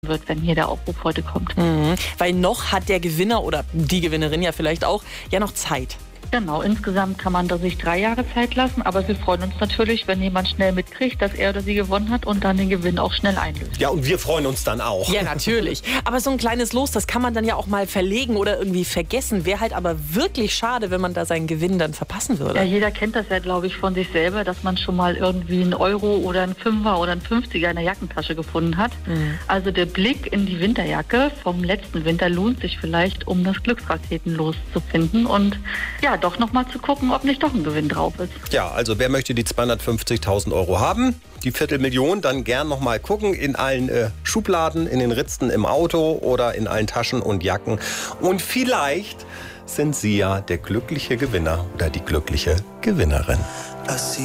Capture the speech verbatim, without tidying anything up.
wird, wenn hier der Aufruf heute kommt. Mhm. Weil noch hat der Gewinner oder die Gewinnerin ja vielleicht auch ja noch Zeit. Genau, insgesamt kann man da sich drei Jahre Zeit lassen, aber wir freuen uns natürlich, wenn jemand schnell mitkriegt, dass er oder sie gewonnen hat und dann den Gewinn auch schnell einlöst. Ja, und wir freuen uns dann auch. Ja, natürlich. Aber so ein kleines Los, das kann man dann ja auch mal verlegen oder irgendwie vergessen. Wäre halt aber wirklich schade, wenn man da seinen Gewinn dann verpassen würde. Ja, jeder kennt das ja, glaube ich, von sich selber, dass man schon mal irgendwie einen Euro oder einen Fünfer oder einen Fünfziger in der Jackentasche gefunden hat. Mhm. Also der Blick in die Winterjacke vom letzten Winter lohnt sich vielleicht, um das Glücksraketenlos zu finden und ja, doch noch mal zu gucken, ob nicht doch ein Gewinn drauf ist. Ja, also wer möchte die zweihundertfünfzigtausend Euro haben, die Viertelmillion, dann gern noch mal gucken in allen äh, Schubladen, in den Ritzen im Auto oder in allen Taschen und Jacken. Und vielleicht sind Sie ja der glückliche Gewinner oder die glückliche Gewinnerin.